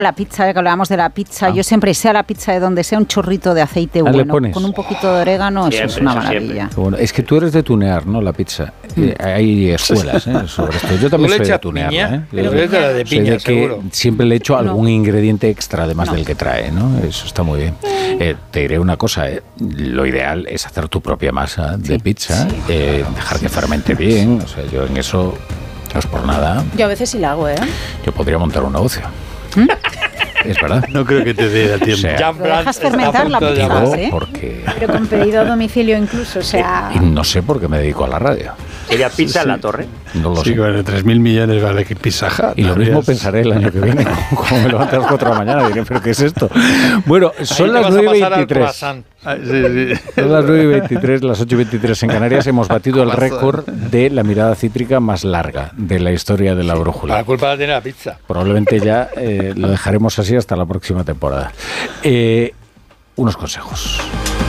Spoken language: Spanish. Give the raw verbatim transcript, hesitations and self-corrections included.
La pizza, que hablábamos de la pizza, Ah. yo siempre, sea la pizza de donde sea, un chorrito de aceite Ah, ¿le bueno, pones? con un poquito de orégano, Siempre, eso es una eso maravilla. Bueno, es que tú eres de tunear, ¿no? La pizza. Eh, hay escuelas ¿eh? sobre esto. Yo también ¿Tú le soy de echas tunearla. piña? ¿eh? Pero Yo eres de la de soy piña, que seguro. siempre le echo algún No. ingrediente extra además No. del que trae, ¿no? Eso está muy bien. Eh, te diré una cosa, ¿eh? Lo ideal es hacer tu propia masa de pizza, eh, dejar que fermente bien. O sea, yo en eso no es por nada. Yo a veces sí la hago, ¿eh? Yo podría montar un negocio. Es verdad. No creo que te dé el tiempo. O sea, Jan Lo Brandt dejas está a fermentar la punto de pizza, llamar. ¿eh? porque Pero con pedido a domicilio incluso, o sea... y no sé por qué me dedico a la radio. ¿Sería pizza en la torre? No lo Sí, sé. con tres mil millones vale que Pizza Hut. Y lo mismo ¿sabías? pensaré el año que viene, como me levanté a las cuatro de la mañana, diré, ¿pero qué es esto? Bueno, son Ahí te las vas a nueve y pasar al veintitrés. croissant. Ah, sí, sí. Son las nueve y veintitrés, las ocho y veintitrés en Canarias. Hemos batido el récord de la mirada cítrica más larga de la historia de la La brújula. culpa la tiene la pizza. Probablemente ya eh, lo dejaremos así hasta la próxima temporada. Eh, unos consejos.